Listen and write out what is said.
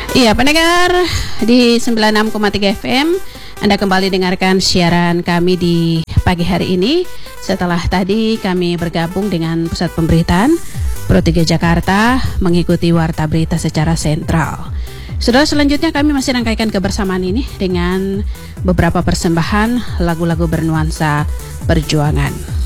Iya, pendengar di 96,3 FM, Anda kembali dengarkan siaran kami di pagi hari ini. Setelah tadi kami bergabung dengan Pusat Pemberitaan Pro 3 Jakarta mengikuti warta berita secara sentral. Saudara, selanjutnya kami masih rangkaikan kebersamaan ini dengan beberapa persembahan lagu-lagu bernuansa perjuangan.